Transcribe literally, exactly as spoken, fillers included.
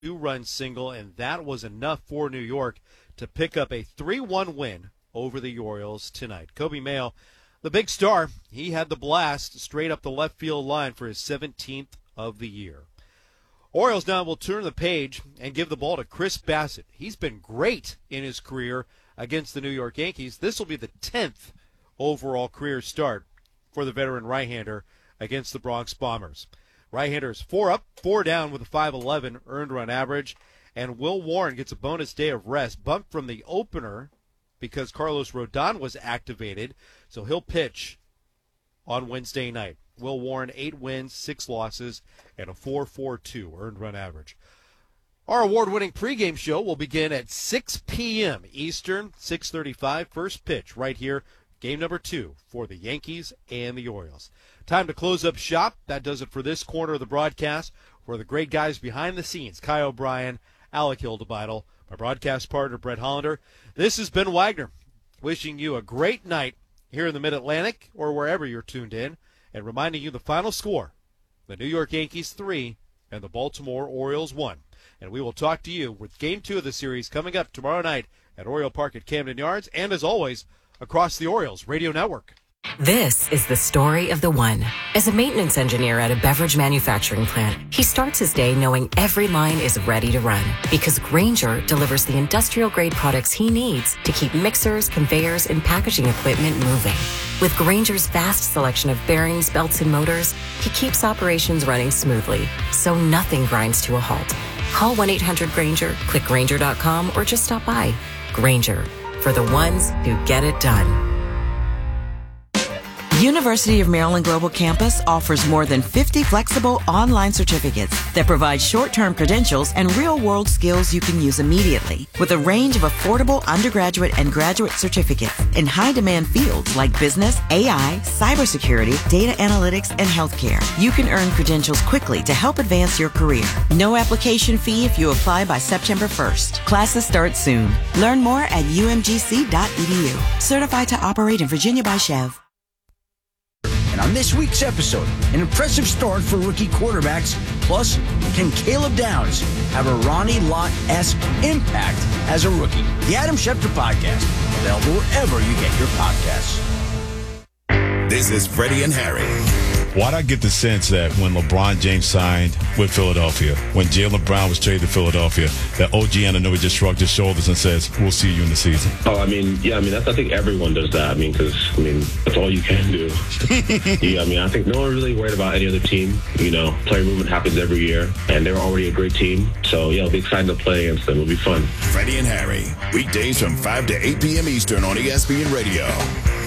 two-run single, and that was enough for New York to pick up a three one win over the Orioles tonight. Kobe Mayo, the big star, he had the blast straight up the left field line for his seventeenth of the year. Orioles now will turn the page and give the ball to Chris Bassitt. He's been great in his career against the New York Yankees. This will be the tenth overall career start for the veteran right-hander against the Bronx Bombers. Right-hander is four up, four down with a five eleven earned run average, and Will Warren gets a bonus day of rest, bumped from the opener because Carlos Rodon was activated, so he'll pitch on Wednesday night. Will Warren, eight wins, six losses, and a four point four two earned run average. Our award-winning pregame show will begin at six p.m. Eastern, six thirty-five, first pitch right here, game number two for the Yankees and the Orioles. Time to close up shop. That does it for this corner of the broadcast. For the great guys behind the scenes, Kai O'Brien, Alec Hildebeitel, my broadcast partner, Brett Hollander, this has been Wagner, wishing you a great night here in the Mid-Atlantic or wherever you're tuned in, and reminding you the final score, the New York Yankees three and the Baltimore Orioles one. And we will talk to you with Game two of the series coming up tomorrow night at Oriole Park at Camden Yards, and as always, across the Orioles Radio Network. This is the story of the one. As a maintenance engineer at a beverage manufacturing plant, he starts his day knowing every line is ready to run because Grainger delivers the industrial-grade products he needs to keep mixers, conveyors, and packaging equipment moving. With Grainger's vast selection of bearings, belts, and motors, he keeps operations running smoothly, so nothing grinds to a halt. Call one eight hundred Grainger, click Grainger dot com, or just stop by. Grainger, for the ones who get it done. University of Maryland Global Campus offers more than fifty flexible online certificates that provide short-term credentials and real-world skills you can use immediately, with a range of affordable undergraduate and graduate certificates in high-demand fields like business, A I, cybersecurity, data analytics, and healthcare. You can earn credentials quickly to help advance your career. No application fee if you apply by September first. Classes start soon. Learn more at u m g c dot e d u. Certified to operate in Virginia by Chev. And on this week's episode, an impressive start for rookie quarterbacks. Plus, can Caleb Downs have a Ronnie Lott-esque impact as a rookie? The Adam Schefter Podcast, available wherever you get your podcasts. This is Freddie and Harry. Why'd I get the sense that when LeBron James signed with Philadelphia, when Jaylen Brown was traded to Philadelphia, that O G Anunoby just shrugged his shoulders and says, we'll see you in the season? Oh, I mean, yeah, I mean, that's, I think everyone does that. I mean, because, I mean, that's all you can do. yeah, I mean, I think no one really worried about any other team. You know, player movement happens every year, and they were already a great team. So, yeah, it'll be exciting to play against them. It'll be fun. Freddie and Harry, weekdays from five to eight p.m. Eastern on E S P N Radio.